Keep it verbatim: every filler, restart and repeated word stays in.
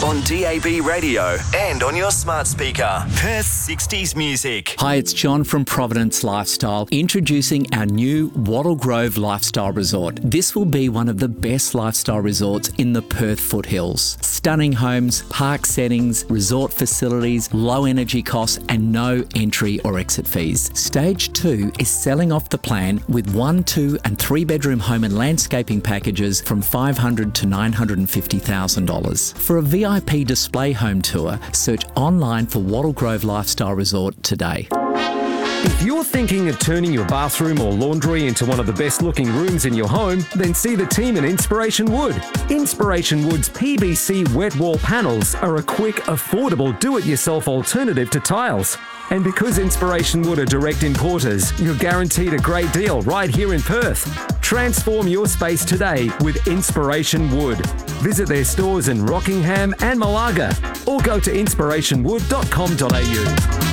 on D A B radio and on your smart speaker. Perth sixties music. Hi, it's John from Providence Lifestyle, introducing our new Wattle Grove Lifestyle Resort. This will be one of the best lifestyle resorts in the Perth foothills. Stunning homes, park settings, resort facilities, low energy costs and no entry or exit fees. Stage two is selling off the plan with one, two and three bedroom home and landscaping packages from five hundred thousand dollars to nine hundred fifty thousand dollars. For a V I P display home tour, search online for Wattle Grove Lifestyle Resort today. If you're thinking of turning your bathroom or laundry into one of the best looking rooms in your home, then see the team at Inspiration Wood. Inspiration Wood's P V C wet wall panels are a quick, affordable do-it-yourself alternative to tiles. And because Inspiration Wood are direct importers, you're guaranteed a great deal right here in Perth. Transform your space today with Inspiration Wood. Visit their stores in Rockingham and Malaga or go to inspiration wood dot com dot a u.